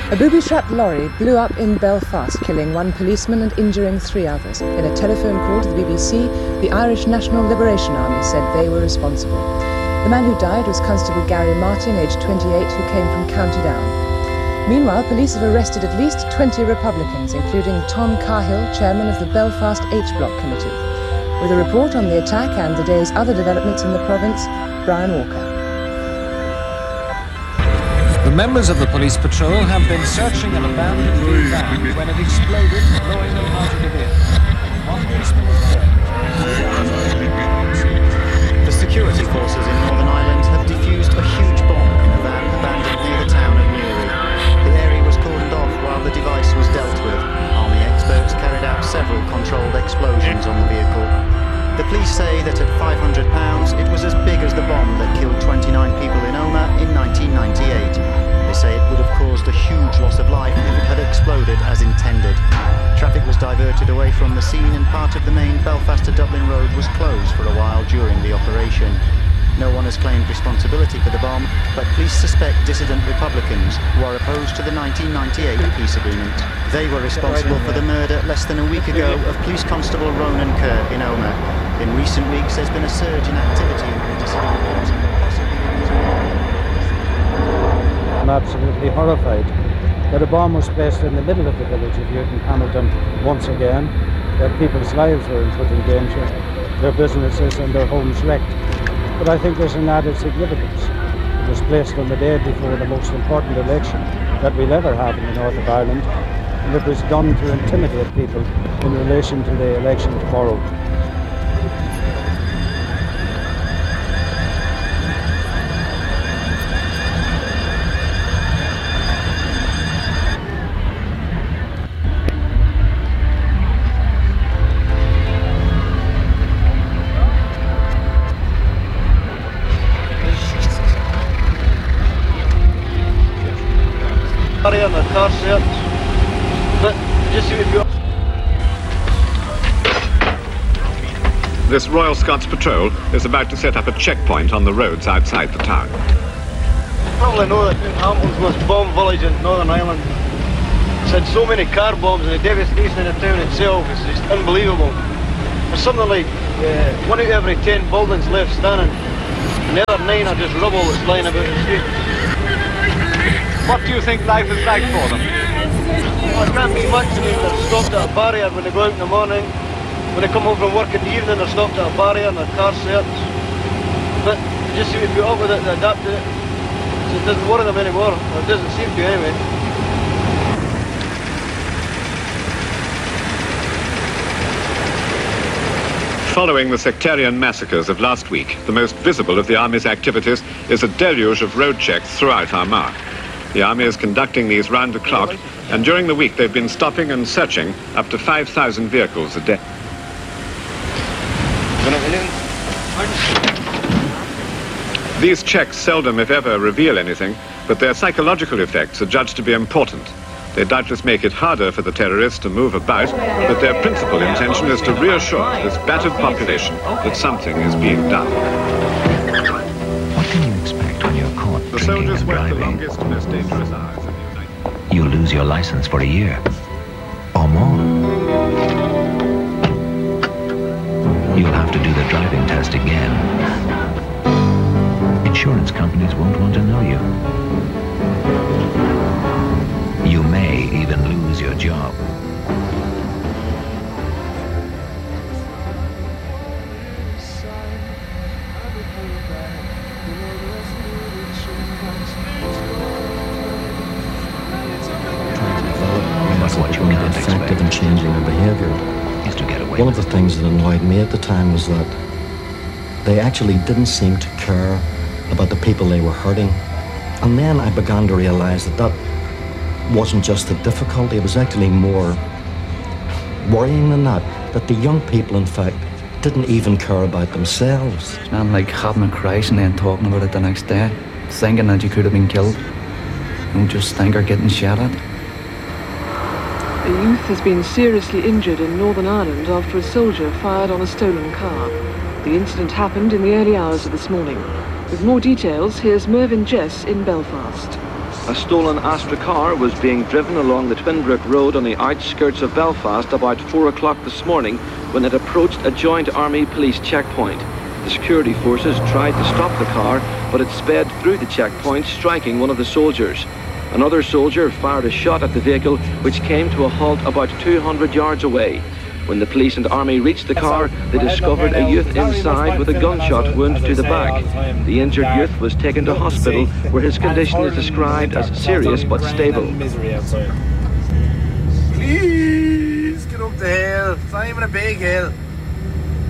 A booby-trapped lorry blew up in Belfast, killing one policeman and injuring 3 others. In a telephone call to the BBC, the Irish National Liberation Army said they were responsible. The man who died was Constable Gary Martin, aged 28, who came from County Down. Meanwhile, police have arrested at least 20 Republicans, including Tom Cahill, chairman of the Belfast H-Block Committee. With a report on the attack and the day's other developments in the province, Brian Walker. The members of the police patrol have been searching an abandoned blue van when it exploded, blowing them out of the vehicle. One policeman is dead. The security forces in Northern Ireland have defused a huge bomb in a van abandoned near the town of Newry. The area was cordoned off while the device was dealt with. Army experts carried out several controlled explosions on the vehicle. The police say that at £500, it was as big as the bomb that killed 29 people in Omagh in 1998. They say it would have caused a huge loss of life if it had exploded as intended. Traffic was diverted away from the scene and part of the main Belfast to Dublin road was closed for a while during the operation. No one has claimed responsibility for the bomb, but police suspect dissident Republicans who are opposed to the 1998 peace agreement. They were responsible for the murder less than a week ago of Police Constable Ronan Kerr in Omagh. In recent weeks, there's been a surge in activity in dissident groups, possibly. I'm absolutely horrified that a bomb was placed in the middle of the village of Newton Hamilton once again, that people's lives were put in danger, their businesses and their homes wrecked. But I think there's an added significance. It was placed on the day before the most important election that we'll ever have in the north of Ireland, and it was done to intimidate people in relation to the election tomorrow. On the car search, but just This Royal Scots Patrol is about to set up a checkpoint on the roads outside the town. Probably know that Hamilton's most bombed village in Northern Ireland. It's had so many car bombs and the devastation in the town itself is just unbelievable. There's something like 1 out of every 10 buildings left standing, and the other 9 are just rubble that's lying about the street. What do you think life is like for them? Well, it can't be much. I mean, they're stopped at a barrier when they go out in the morning. When they come home from work in the evening, they're stopped at a barrier and their car searched. But they just seem to be up with it, they adapt to it. So it doesn't worry them anymore. Or it doesn't seem to anyway. Following the sectarian massacres of last week, the most visible of the Army's activities is a deluge of road checks throughout Armagh. The Army is conducting these round the clock, and during the week they've been stopping and searching up to 5,000 vehicles a day. These checks seldom, if ever, reveal anything, but their psychological effects are judged to be important. They doubtless make it harder for the terrorists to move about, but their principal intention is to reassure this battered population that something is being done. What can you expect when you're caught The drinking soldiers and work the driving? longest, most dangerous hours in the United. You lose your license for a year or more. You'll have to do the driving test again. Insurance companies won't want to know you. You may even lose your job. What you can't effective expect in changing their behaviour. is to get away One of with the things that annoyed me at the time was that they actually didn't seem to care about the people they were hurting. And then I began to realise that that wasn't just the difficulty, it was actually more worrying than that the young people, in fact, didn't even care about themselves. It's not like having a crash and then talking about it the next day, thinking that you could have been killed. Don't just think you're getting shot at. A youth has been seriously injured in Northern Ireland after a soldier fired on a stolen car. The incident happened in the early hours of this morning. With more details, here's Mervyn Jess in Belfast. A stolen Astra car was being driven along the Twinbrook Road on the outskirts of Belfast about 4 o'clock this morning when it approached a joint army-police checkpoint. The security forces tried to stop the car, but it sped through the checkpoint, striking one of the soldiers. Another soldier fired a shot at the vehicle, which came to a halt about 200 yards away. When the police and army reached the car, they discovered a youth inside with a gunshot wound to the back. The injured youth was taken to hospital, where his condition is described as serious but stable. Please get up the hill. It's not even a big hill.